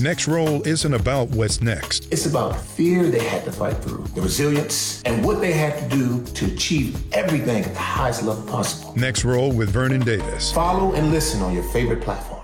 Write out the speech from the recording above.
Next Role isn't about what's next. It's about fear they had to fight through, the resilience, and what they had to do to achieve everything at the highest level possible. Next Role with Vernon Davis. Follow and listen on your favorite platform.